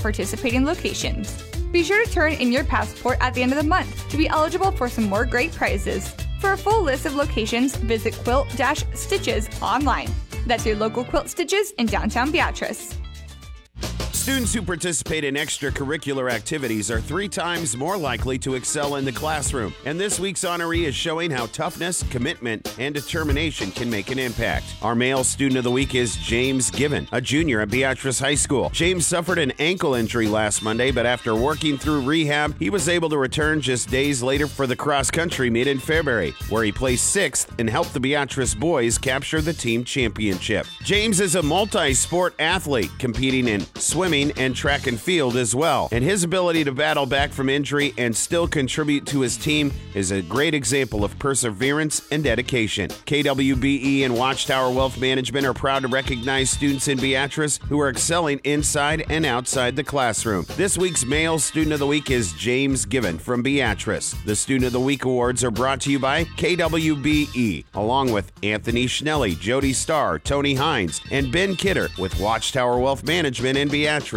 participating locations. Be sure to turn in your passport at the end of the month to be eligible for some more great prizes. For a full list of locations, visit Quilt-Stitches online. That's your local Quilt Stitches in downtown Beatrice. Students who participate in extracurricular activities are 3 times more likely to excel in the classroom. And this week's honoree is showing how toughness, commitment, and determination can make an impact. Our male student of the week is James Given, a junior at Beatrice High School. James suffered an ankle injury last Monday, but after working through rehab, he was able to return just days later for the cross-country meet in Fairbury, where he placed 6th and helped the Beatrice boys capture the team championship. James is a multi-sport athlete, competing in swimming and track and field as well. And his ability to battle back from injury and still contribute to his team is a great example of perseverance and dedication. KWBE and Watchtower Wealth Management are proud to recognize students in Beatrice who are excelling inside and outside the classroom. This week's male student of the week is James Given from Beatrice. The Student of the Week awards are brought to you by KWBE, along with Anthony Schnelly, Jody Starr, Tony Hines, and Ben Kidder with Watchtower Wealth Management in Beatrice.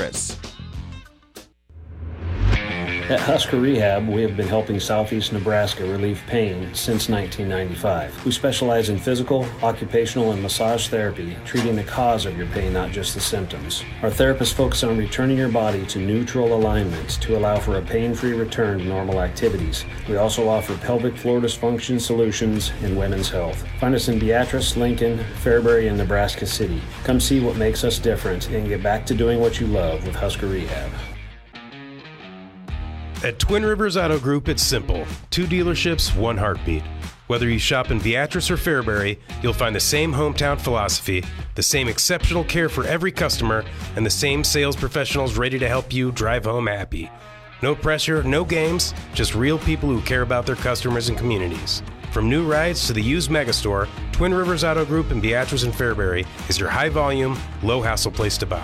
At Husker Rehab, we have been helping Southeast Nebraska relieve pain since 1995. We specialize in physical, occupational, and massage therapy, treating the cause of your pain, not just the symptoms. Our therapists focus on returning your body to neutral alignment to allow for a pain-free return to normal activities. We also offer pelvic floor dysfunction solutions and women's health. Find us in Beatrice, Lincoln, Fairbury, and Nebraska City. Come see what makes us different and get back to doing what you love with Husker Rehab. At Twin Rivers Auto Group, it's simple. 2 dealerships, 1 heartbeat. Whether you shop in Beatrice or Fairbury, you'll find the same hometown philosophy, the same exceptional care for every customer, and the same sales professionals ready to help you drive home happy. No pressure, no games, just real people who care about their customers and communities. From new rides to the used megastore, Twin Rivers Auto Group in Beatrice and Fairbury is your high-volume, low-hassle place to buy.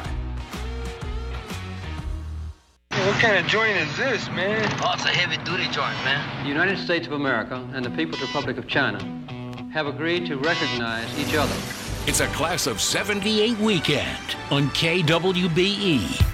What kind of joint is this, man? Oh, it's a heavy-duty joint, man. The United States of America and the People's Republic of China have agreed to recognize each other. It's a Class of '78 weekend on KWBE.